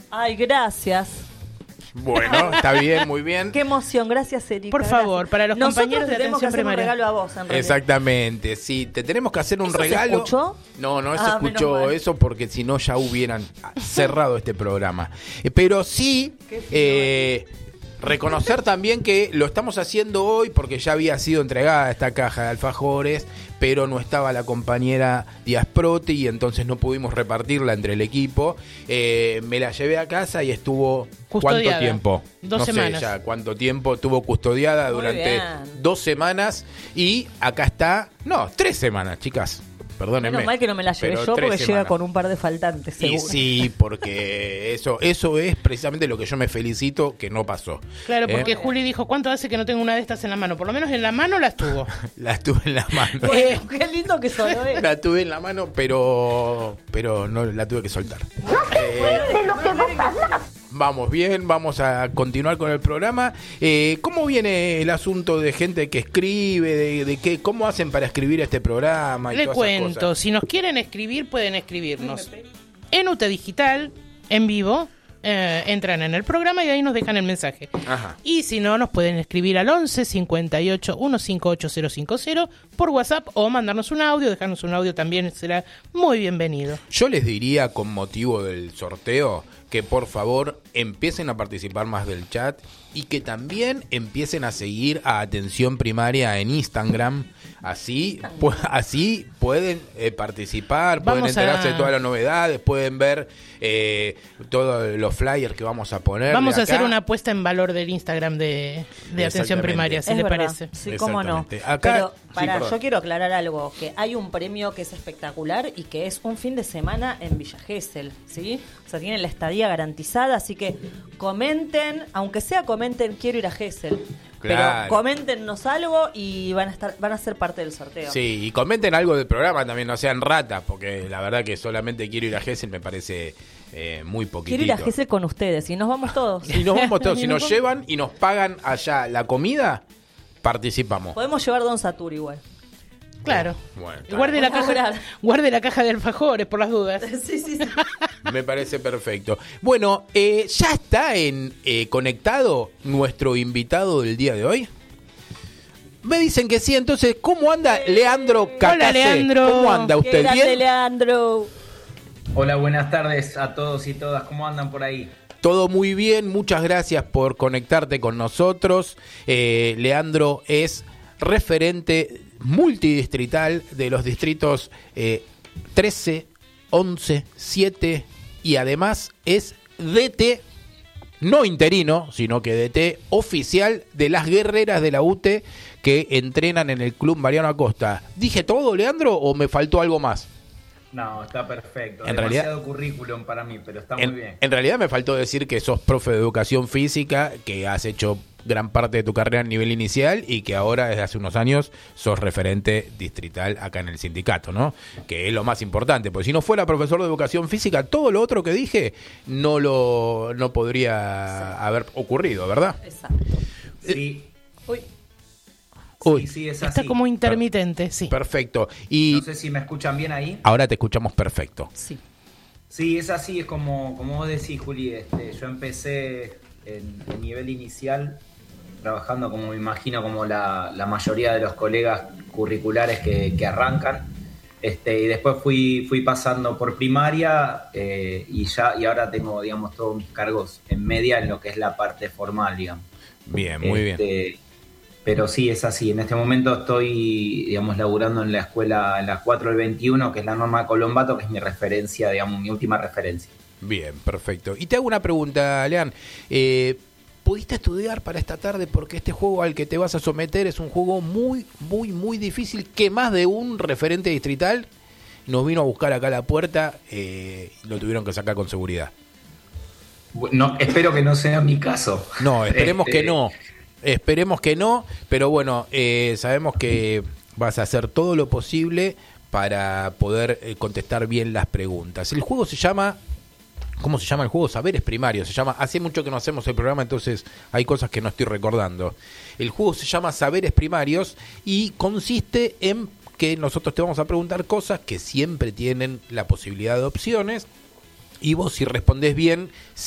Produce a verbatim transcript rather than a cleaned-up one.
Ay, gracias. Bueno, está bien, muy bien. Qué emoción, gracias, Erika. Por favor, gracias. para los Nosotros compañeros de tenemos que atención hacer primaria. un regalo a vos, en realidad. Exactamente, sí, te tenemos que hacer un ¿Eso regalo. se escuchó? No, no se Ah, escuchó menos mal. eso porque si no ya hubieran cerrado este programa. Eh, Pero sí, eh, reconocer también que lo estamos haciendo hoy porque ya había sido entregada esta caja de alfajores, pero no estaba la compañera Díaz Proti y entonces no pudimos repartirla entre el equipo. Eh, me la llevé a casa y estuvo... Custodiada. ¿Cuánto tiempo? Dos no semanas. sé ya cuánto tiempo estuvo custodiada Muy durante bien. dos semanas y acá está... No, tres semanas, chicas. Perdónenme. Menos mal que no me la llevé pero yo tres porque llega semanas. con un par de faltantes, seguro. Y sí, porque eso eso es precisamente lo que yo me felicito que no pasó. Claro, ¿Eh? porque Juli dijo, ¿cuánto hace que no tengo una de estas en la mano? Por lo menos en la mano las tuvo. La tuve en la mano. Bueno, qué lindo que sonó, ¿eh? La tuve en la mano, pero pero no la tuve que soltar. Eh, Vamos bien, vamos a continuar con el programa. Eh, ¿Cómo viene el asunto de gente que escribe? De, de qué, ¿Cómo hacen para escribir este programa? Y Le todas esas cuento, cosas? si nos quieren escribir, pueden escribirnos en U T E Digital, en vivo. Eh, entran en el programa y ahí nos dejan el mensaje. Ajá. Y si no, nos pueden escribir al once cincuenta y ocho ciento cincuenta y ocho cero cincuenta por WhatsApp o mandarnos un audio, dejarnos un audio también será muy bienvenido. Yo les diría, con motivo del sorteo, que por favor empiecen a participar más del chat y que también empiecen a seguir a Atención Primaria en Instagram. Así, pu- así pueden eh, participar, pueden Vamos enterarse a- de todas las novedades, pueden ver eh, todos los flyers que vamos a poner. Vamos de a hacer acá. una apuesta en valor del Instagram de, de Atención Exactamente. Primaria, si Es le verdad. parece. Sí, cómo no. Exactamente. Acá- Pero, sí, para, perdón. yo quiero aclarar algo, que hay un premio que es espectacular y que es un fin de semana en Villa Gesell, ¿sí? O sea, tienen la estadía garantizada, así que comenten, aunque sea comenten, quiero ir a Gesell. Claro. Pero coméntenos algo y van a estar van a ser parte del sorteo. Sí, y comenten algo del programa también, no sean ratas, porque la verdad que solamente quiero ir a Gesell me parece eh, muy poquitito. Quiero ir a Gesell con ustedes y nos vamos todos. Si nos vamos todos, si Y nos nos llevan y nos pagan allá la comida, participamos. Podemos llevar Don Satur igual. Claro. Bueno, Y guarde la, Vamos a caja, jurar. guarde la caja de alfajores por las dudas. Sí, sí, sí. me parece perfecto. Bueno, eh, ¿ya está en eh, conectado nuestro invitado del día de hoy? Me dicen que sí, entonces, ¿cómo anda Leandro Cacase? Hola, Leandro. ¿Cómo anda Qué usted? grande, ¿Bien? Leandro. Hola, buenas tardes a todos y todas. ¿Cómo andan por ahí? Todo muy bien, muchas gracias por conectarte con nosotros. Eh, Leandro es referente multidistrital de los distritos eh, trece, once, siete y además es D T, no interino, sino que D T oficial de las guerreras de la U T E que entrenan en el Club Mariano Acosta. ¿Dije todo, Leandro, o me faltó algo más? No, está perfecto. En Demasiado realidad- currículum para mí, pero está En, muy bien. en realidad me faltó decir que sos profe de educación física, que has hecho gran parte de tu carrera a nivel inicial y que ahora desde hace unos años sos referente distrital acá en el sindicato, ¿no? Que es lo más importante, porque si no fuera profesor de educación física, todo lo otro que dije no lo no podría haber ocurrido, ¿verdad? Exacto. Sí, Uy. Uy, sí, sí, es Está así. como intermitente, sí. perfecto. Y No sé si me escuchan bien ahí. ahora te escuchamos perfecto. Sí. Sí, es así, es como, como vos decís, Juli. Este, yo empecé en, en nivel inicial trabajando, como me imagino, como la, la mayoría de los colegas curriculares que, que arrancan. Este, y después fui, fui pasando por primaria eh, y ya y ahora tengo, digamos, todos mis cargos en media en lo que es la parte formal, digamos. Bien, muy bien. Este, Pero sí, es así. En este momento estoy, digamos, laburando en la escuela, en la cuatro del veintiuno, que es la Norma Colombato, que es mi referencia, digamos, mi última referencia. Bien, perfecto. Y te hago una pregunta, Lean. Eh, ¿Pudiste estudiar para esta tarde? Porque este juego al que te vas a someter es un juego muy, muy, muy difícil, que más de un referente distrital nos vino a buscar acá a la puerta eh, y lo tuvieron que sacar con seguridad. No, espero que no sea mi caso. No, esperemos Este, que no. Esperemos que no, pero bueno, eh, sabemos que vas a hacer todo lo posible para poder eh, contestar bien las preguntas. El juego se llama... ¿Cómo se llama el juego? Saberes Primarios. Se llama. Hace mucho que no hacemos el programa, entonces hay cosas que no estoy recordando. El juego se llama Saberes Primarios y consiste en que nosotros te vamos a preguntar cosas que siempre tienen la posibilidad de opciones. Y vos, si respondés bien,